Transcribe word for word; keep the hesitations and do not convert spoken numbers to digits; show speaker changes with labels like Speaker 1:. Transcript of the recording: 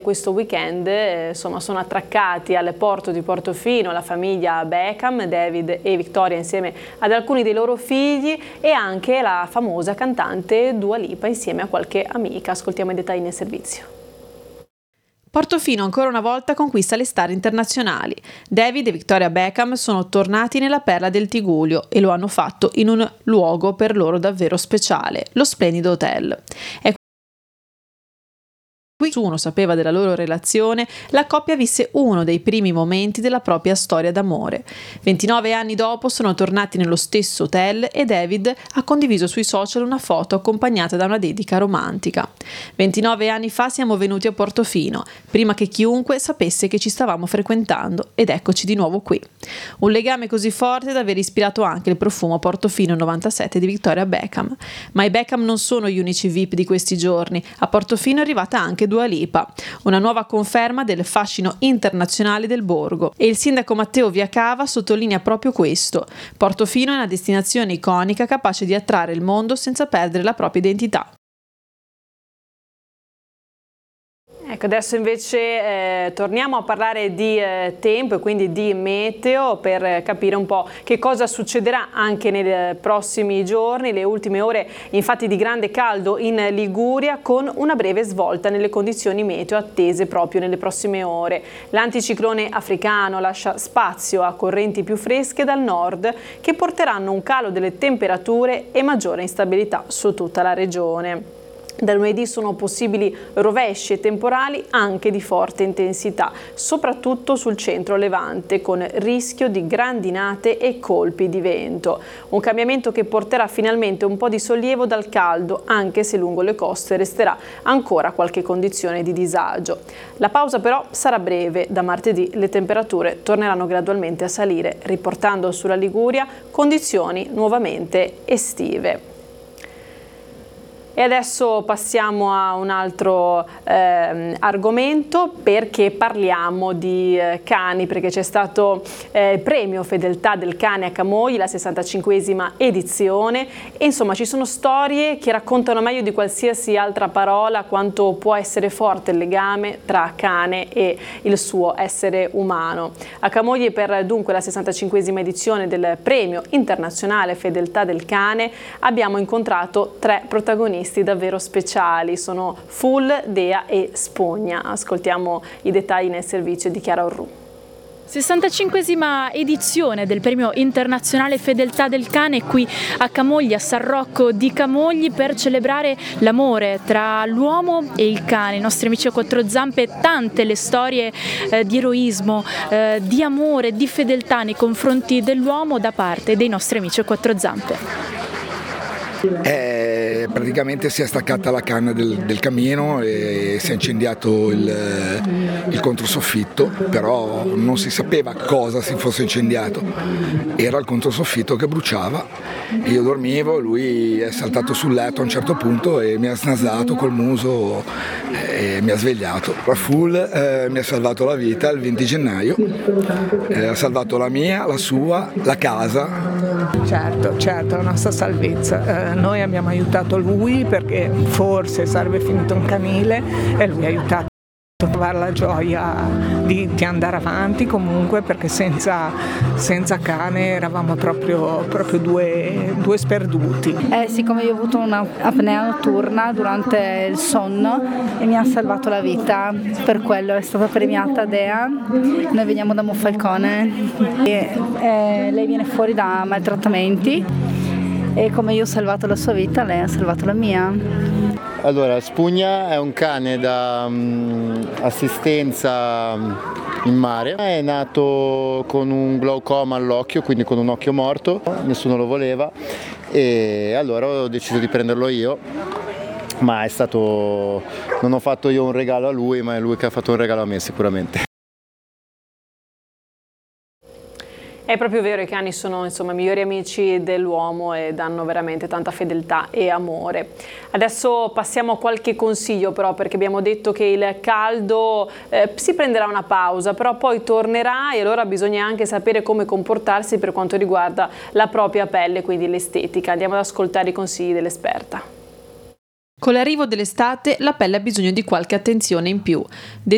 Speaker 1: Questo weekend eh, insomma, sono attraccati al porto di Portofino la famiglia Beckham, David e Victoria insieme ad alcuni dei loro figli e anche la famosa cantante Dua Lipa insieme a qualche amica. Ascoltiamo i dettagli nel servizio.
Speaker 2: Portofino ancora una volta conquista le star internazionali. David e Victoria Beckham sono tornati nella perla del Tigullio e lo hanno fatto in un luogo per loro davvero speciale, lo splendido hotel. È Nessuno sapeva della loro relazione, la coppia visse uno dei primi momenti della propria storia d'amore. ventinove anni dopo sono tornati nello stesso hotel e David ha condiviso sui social una foto accompagnata da una dedica romantica. ventinove anni fa siamo venuti a Portofino, prima che chiunque sapesse che ci stavamo frequentando, ed eccoci di nuovo qui. Un legame così forte da aver ispirato anche il profumo Portofino novantasette di Victoria Beckham. Ma i Beckham non sono gli unici V I P di questi giorni. A Portofino è arrivata anche Dua Lipa, una nuova conferma del fascino internazionale del borgo, e il sindaco Matteo Viacava sottolinea proprio questo. Portofino è una destinazione iconica capace di attrarre il mondo senza perdere la propria identità.
Speaker 1: Ecco, adesso invece eh, torniamo a parlare di eh, tempo e quindi di meteo per capire un po' che cosa succederà anche nei prossimi giorni, le ultime ore infatti di grande caldo in Liguria con una breve svolta nelle condizioni meteo attese proprio nelle prossime ore. L'anticiclone africano lascia spazio a correnti più fresche dal nord che porteranno un calo delle temperature e maggiore instabilità su tutta la regione. Da lunedì sono possibili rovesci e temporali anche di forte intensità, soprattutto sul centro levante, con rischio di grandinate e colpi di vento. Un cambiamento che porterà finalmente un po' di sollievo dal caldo, anche se lungo le coste resterà ancora qualche condizione di disagio. La pausa però sarà breve. Da martedì le temperature torneranno gradualmente a salire, riportando sulla Liguria condizioni nuovamente estive. E adesso passiamo a un altro eh, argomento, perché parliamo di eh, cani, perché c'è stato eh, il premio Fedeltà del Cane a Camogli, la sessantacinquesima edizione, e insomma ci sono storie che raccontano meglio di qualsiasi altra parola quanto può essere forte il legame tra cane e il suo essere umano. A Camogli per dunque la sessantacinquesima edizione del premio internazionale Fedeltà del Cane abbiamo incontrato tre protagonisti davvero speciali, sono Full, Dea e Spugna. Ascoltiamo i dettagli nel servizio di Chiara Orru.
Speaker 3: sessantacinquesima edizione del premio internazionale Fedeltà del Cane qui a Camogli, a San Rocco di Camogli, per celebrare l'amore tra l'uomo e il cane. I nostri amici a quattro zampe, tante le storie eh, di eroismo, eh, di amore, di fedeltà nei confronti dell'uomo da parte dei nostri amici a quattro zampe.
Speaker 4: Eh, praticamente si è staccata la canna del, del camino e si è incendiato il, il controsoffitto, però non si sapeva cosa si fosse incendiato, era il controsoffitto che bruciava. Io dormivo, lui è saltato sul letto a un certo punto e mi ha snasato col muso e mi ha svegliato. Raful eh, mi ha salvato la vita il venti gennaio, eh, ha salvato la mia, la sua, la casa.
Speaker 5: Certo, certo, la nostra salvezza. Eh, noi abbiamo aiutato lui perché forse sarebbe finito un canile e lui ha aiutato a trovare la gioia di, di andare avanti comunque, perché senza, senza cane eravamo proprio, proprio due, due sperduti.
Speaker 6: Eh, siccome io ho avuto una apnea notturna durante il sonno e mi ha salvato la vita, per quello è stata premiata Dea. Noi veniamo da Monfalcone e eh, lei viene fuori da maltrattamenti e come io ho salvato la sua vita, lei ha salvato la mia.
Speaker 7: Allora, Spugna è un cane da um, assistenza in mare, è nato con un glaucoma all'occhio, quindi con un occhio morto, nessuno lo voleva e allora ho deciso di prenderlo io, ma è stato, non ho fatto io un regalo a lui, ma è lui che ha fatto un regalo a me sicuramente.
Speaker 1: È proprio vero, i cani sono insomma i migliori amici dell'uomo e danno veramente tanta fedeltà e amore. Adesso passiamo a qualche consiglio però, perché abbiamo detto che il caldo eh, si prenderà una pausa, però poi tornerà e allora bisogna anche sapere come comportarsi per quanto riguarda la propria pelle, quindi l'estetica. Andiamo ad ascoltare i consigli dell'esperta.
Speaker 2: Con l'arrivo dell'estate la pelle ha bisogno di qualche attenzione in più.